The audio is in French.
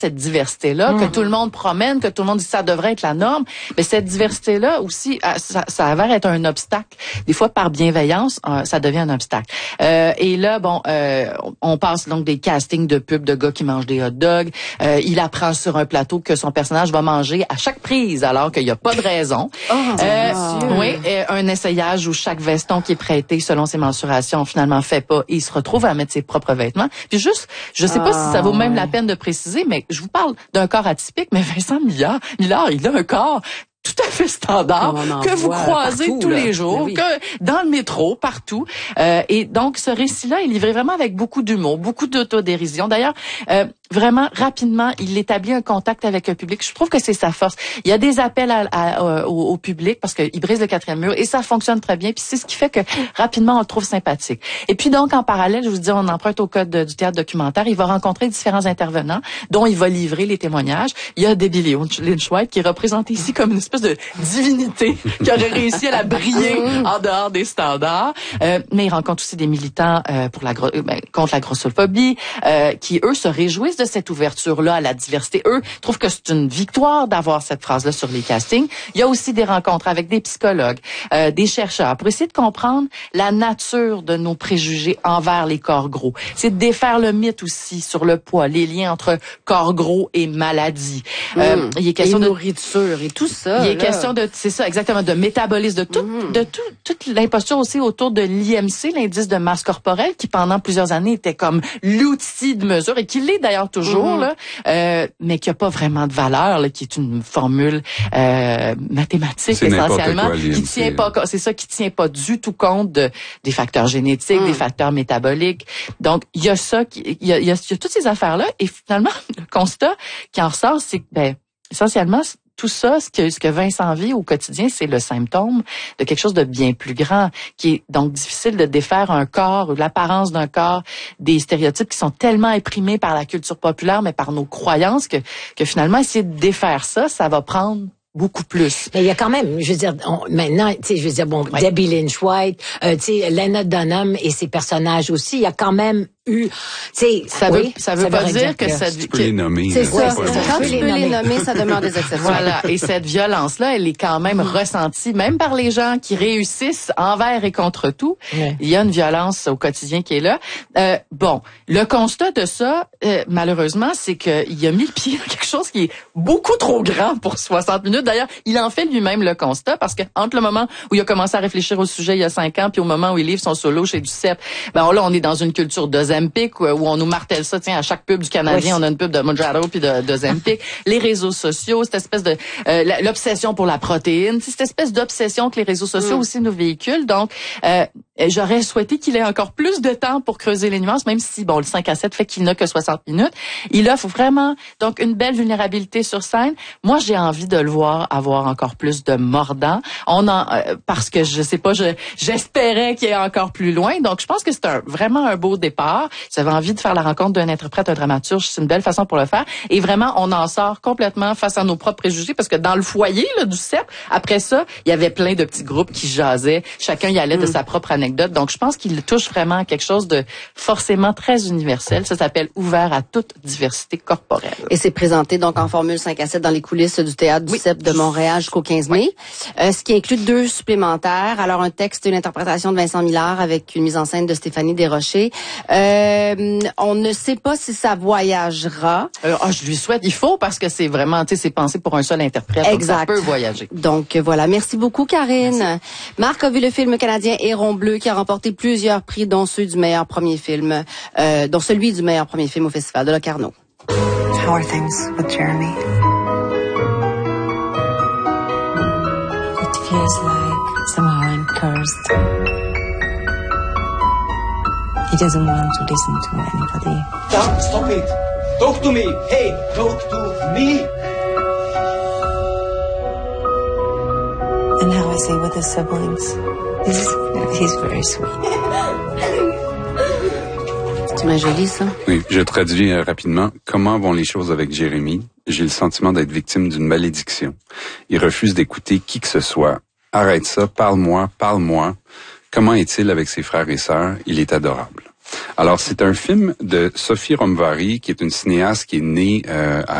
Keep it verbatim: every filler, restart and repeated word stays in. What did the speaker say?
cette diversité-là, mmh. que tout le monde promène, que tout le monde dit ça devrait être la norme, mais cette diversité-là aussi, ça, ça avère être un obstacle. Des fois, par bienveillance, ça devient un obstacle. Euh, et là, bon, euh, on passe donc des castings de pubs de gars qui mangent des hot dogs. Euh, il apprend sur un plateau que son personnage va manger à chaque prise, alors qu'il n'y a pas de raison. Oh, euh, oui, euh, un essayage où chaque veston qui est prêté selon ses mensurations finalement fait pas, et il se retrouve à mettre ses propres vêtements. Puis juste, je sais pas oh, si ça vaut même ouais. la peine de préciser, mais je vous parle d'un corps atypique, mais Vincent Millard, Millard, il a un corps tout à fait standard, que vous croisez partout, tous là. les jours, oui. que dans le métro, partout. Euh, et donc, ce récit-là est livré vraiment avec beaucoup d'humour, beaucoup d'autodérision. D'ailleurs, euh, vraiment, rapidement, il établit un contact avec le public. Je trouve que c'est sa force. Il y a des appels à, à, à, au, au public parce qu'il brise le quatrième mur et ça fonctionne très bien. Puis c'est ce qui fait que, rapidement, on le trouve sympathique. Et puis donc, en parallèle, je vous dis, on emprunte au code de, du théâtre documentaire. Il va rencontrer différents intervenants dont il va livrer les témoignages. Il y a Debbie Lynch White qui est représentée ici comme une espèce de divinité qui aurait réussi à la briller en dehors des standards. Euh, mais il rencontre aussi des militants euh, pour la gro- ben, contre la grossophobie euh, qui, eux, se réjouissent de cette ouverture-là à la diversité. Eux trouvent que c'est une victoire d'avoir cette phrase-là sur les castings. Il y a aussi des rencontres avec des psychologues, euh, des chercheurs pour essayer de comprendre la nature de nos préjugés envers les corps gros. C'est de défaire le mythe aussi sur le poids, les liens entre corps gros et maladie. Mmh. Euh, il est question et de nourriture et tout ça. Il est là. question de, c'est ça, exactement, de métabolisme, de tout, mmh. de tout, toute l'imposture aussi autour de l'I M C, l'indice de masse corporelle, qui pendant plusieurs années était comme l'outil de mesure et qui l'est d'ailleurs toujours, mmh. là, euh, mais qui a pas vraiment de valeur, là, qui est une formule euh, mathématique c'est essentiellement, quoi, qui tient pas, c'est ça, qui tient pas du tout compte de, des facteurs génétiques, mmh. des facteurs métaboliques. Donc il y a ça, il y a, il y a, il y a toutes ces affaires là, et finalement le constat qui en ressort, c'est que ben essentiellement tout ça, ce que, ce que Vincent vit au quotidien, c'est le symptôme de quelque chose de bien plus grand, qui est donc difficile de défaire un corps ou l'apparence d'un corps, des stéréotypes qui sont tellement imprimés par la culture populaire, mais par nos croyances, que, que finalement, essayer de défaire ça, ça va prendre beaucoup plus. Mais il y a quand même, je veux dire, on, maintenant, tu sais, je veux dire, bon, ouais. Debbie Lynch White, euh, tu sais, Lena Dunham et ses personnages aussi, il y a quand même eu, tu sais, ça oui, veut, ça veut ça pas dire que, que ça, tu peux les nommer. C'est ça. Ouais, c'est ça. Quand tu peux les nommer, ça demeure des exceptions. Voilà. Et cette violence-là, elle est quand même ressentie, même par les gens qui réussissent envers et contre tout. Ouais. Il y a une violence au quotidien qui est là. Euh, bon, le constat de ça, euh, malheureusement, c'est qu'il a mis le pied dans quelque chose qui est beaucoup trop grand pour soixante minutes. D'ailleurs, il en fait lui-même le constat parce que entre le moment où il a commencé à réfléchir au sujet il y a cinq ans, puis au moment où il livre son solo chez Duceppe, ben là, on est dans une culture d'Ozempic où on nous martèle ça. Tiens, à chaque pub du Canadien, oui. on a une pub de Mounjaro puis de d'Ozempic. Les réseaux sociaux, cette espèce de euh, l'obsession pour la protéine, cette espèce d'obsession que les réseaux sociaux mm. aussi nous véhiculent. Donc, euh, j'aurais souhaité qu'il ait encore plus de temps pour creuser les nuances, même si bon, le cinq à sept fait qu'il n'a que soixante minutes. Il offre vraiment donc une belle vulnérabilité sur scène. Moi, j'ai envie de le voir avoir encore plus de mordant. On en euh, parce que je sais pas, je j'espérais qu'il y ait encore plus loin. Donc, je pense que c'est un vraiment un beau départ. J'avais envie de faire la rencontre d'un interprète, un dramaturge. C'est une belle façon pour le faire. Et vraiment, on en sort complètement face à nos propres préjugés parce que dans le foyer là, du C E P, après ça, il y avait plein de petits groupes qui jasaient. Chacun y allait de mm. sa propre anecdote. Donc, je pense qu'il touche vraiment à quelque chose de forcément très universel. Ça s'appelle Ouvert à toute diversité corporelle. Et c'est présenté donc en formule cinq à sept dans les coulisses du théâtre du oui. C E P de Montréal jusqu'au quinze mai. Oui. Euh, ce qui inclut deux supplémentaires. Alors, un texte et une interprétation de Vincent Millard avec une mise en scène de Stéphanie Desrochers. Euh, on ne sait pas si ça voyagera. Euh, oh, je lui souhaite. Il faut parce que c'est vraiment, tu sais, c'est pensé pour un seul interprète. Exact. Donc ça peut voyager. Donc, voilà. Merci beaucoup, Karine. Merci. Marc a vu le film canadien Héron Bleu qui a remporté plusieurs prix, dont ceux du meilleur premier film, euh, dont celui du meilleur premier film au Festival de Locarno. How are things with Jeremy? It feels like somehow I'm cursed. He doesn't want to listen to anybody. Stop, stop it. Talk to me. Hey, talk to me. And how I say with his siblings, he's, he's very sweet. C'est bien joli, ça. Oui, je traduis euh, rapidement. Comment vont les choses avec Jérémy? J'ai le sentiment d'être victime d'une malédiction. Il refuse d'écouter qui que ce soit. Arrête ça, parle-moi, parle-moi. Comment est-il avec ses frères et sœurs? Il est adorable. Alors, c'est un film de Sophie Romvari, qui est une cinéaste qui est née euh, à